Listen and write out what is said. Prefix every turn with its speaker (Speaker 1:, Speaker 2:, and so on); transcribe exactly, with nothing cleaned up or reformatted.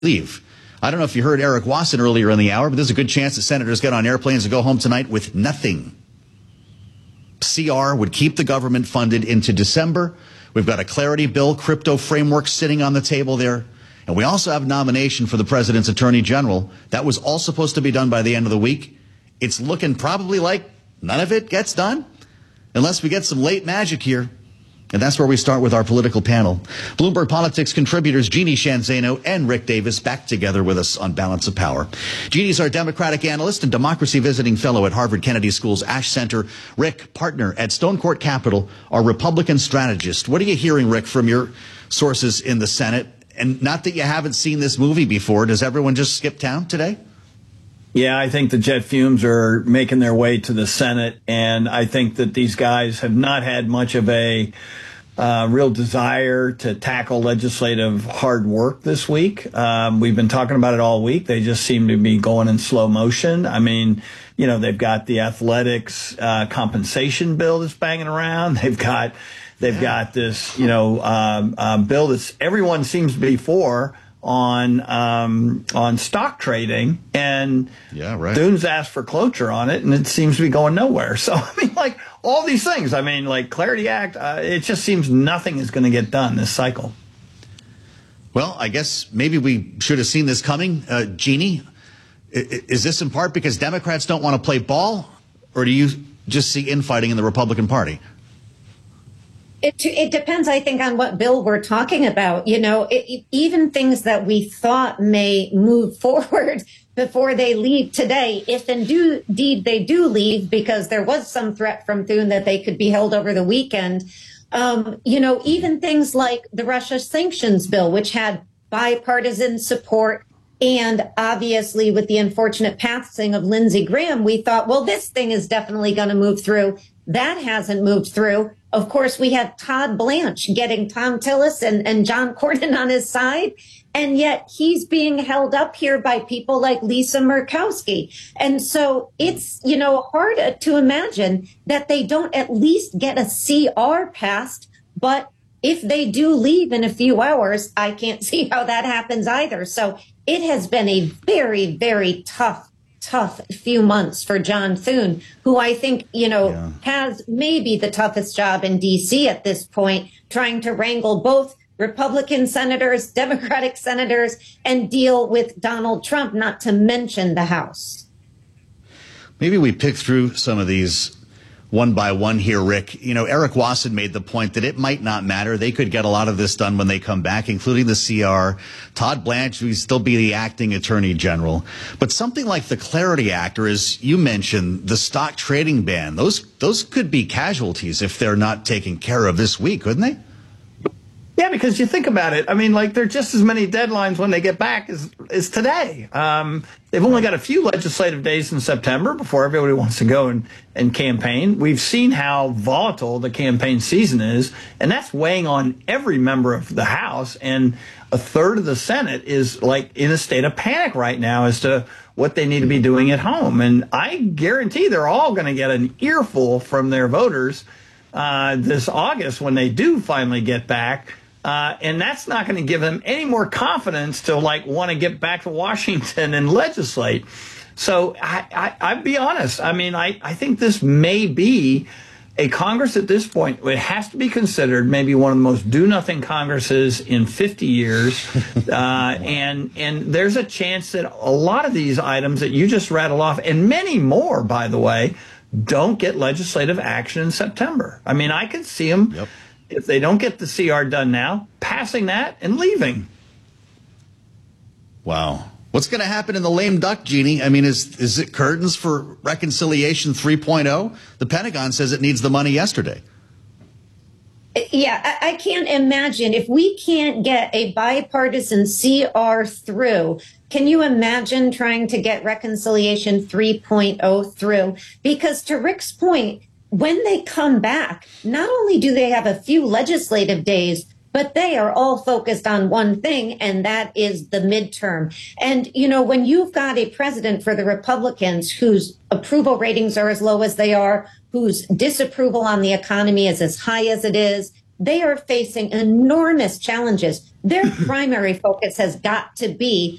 Speaker 1: leave. I don't know if you heard Eric Wasson earlier in the hour, but there's a good chance that senators get on airplanes and go home tonight with nothing. C R would keep the government funded into December. We've got a clarity bill, crypto framework sitting on the table there. And we also have nomination for the president's attorney general. That was all supposed to be done by the end of the week. It's looking probably like none of it gets done unless we get some late magic here. And that's where we start with our political panel. Bloomberg Politics contributors Jeannie Sheehan Zaino and Rick Davis back together with us on Balance of Power. Jeannie's our Democratic analyst and democracy visiting fellow at Harvard Kennedy School's Ash Center. Rick, partner at Stone Court Capital, our Republican strategist. What are you hearing, Rick, from your sources in the Senate? And not that you haven't seen this movie before. Does everyone just skip town today?
Speaker 2: Yeah, I think the jet fumes are making their way to the Senate, and I think that these guys have not had much of a uh, real desire to tackle legislative hard work this week. Um, we've been talking about it all week. They just seem to be going in slow motion. I mean, you know, they've got the athletics uh, compensation bill that's banging around. They've got they've got this, you know, um, um, bill that's everyone seems to be for. on um, on stock trading, and
Speaker 1: yeah, right.
Speaker 2: Thune's asked for cloture on it, and it seems to be going nowhere. So, I mean, like, all these things, I mean, like, Clarity Act, uh, it just seems nothing is going to get done this cycle.
Speaker 1: Well, I guess maybe we should have seen this coming. Uh, Jeannie, is this in part because Democrats don't want to play ball, or do you just see infighting in the Republican Party?
Speaker 3: It, it depends, I think, on what bill we're talking about. You know, it, even things that we thought may move forward before they leave today, if indeed they do leave, because there was some threat from Thune that they could be held over the weekend. Um, you know, even things like the Russia sanctions bill, which had bipartisan support. And obviously, with the unfortunate passing of Lindsey Graham, we thought, well, this thing is definitely going to move through. That hasn't moved through. Of course, we had Todd Blanche getting Tom Tillis and, and John Cornyn on his side. And yet he's being held up here by people like Lisa Murkowski. And so it's, you know, hard to imagine that they don't at least get a C R passed. But if they do leave in a few hours, I can't see how that happens either. So it has been a very, very tough tough few months for John Thune, who I think, you know, yeah. has maybe the toughest job in D C at this point, trying to wrangle both Republican senators, Democratic senators, and deal with Donald Trump, not to mention the House.
Speaker 1: Maybe we pick through some of these one by one here, Rick. You know, Eric Wasson made the point that it might not matter. They could get a lot of this done when they come back, including the C R. Todd Blanche will still be the acting attorney general. But something like the Clarity Act, or as you mentioned, the stock trading ban, those those could be casualties if they're not taken care of this week, couldn't they?
Speaker 2: Yeah, because you think about it. I mean, like, there are just as many deadlines when they get back as, as today. Um, they've only got a few legislative days in September before everybody wants to go and, and campaign. We've seen how volatile the campaign season is, and that's weighing on every member of the House. And a third of the Senate is, like, in a state of panic right now as to what they need to be doing at home. And I guarantee they're all going to get an earful from their voters uh, this August when they do finally get back. Uh, and that's not going to give them any more confidence to, like, want to get back to Washington and legislate. So I, I, I'd be honest. I mean, I, I think this may be a Congress at this point. It has to be considered maybe one of the most do-nothing Congresses in fifty years. Uh, and and there's a chance that a lot of these items that you just rattled off, and many more, by the way, don't get legislative action in September. I mean, I could see them. Yep. If they don't get the C R done now, passing that and leaving.
Speaker 1: Wow. What's going to happen in the lame duck, Jeannie? I mean, is is it curtains for reconciliation three point oh? The Pentagon says it needs the money yesterday.
Speaker 3: Yeah, I, I can't imagine if we can't get a bipartisan C R through. Can you imagine trying to get reconciliation three point oh through? Because to Rick's point, when they come back, not only do they have a few legislative days, but they are all focused on one thing, and that is the midterm. And, you know, when you've got a president for the Republicans whose approval ratings are as low as they are, whose disapproval on the economy is as high as it is, They are facing enormous challenges. Their primary focus has got to be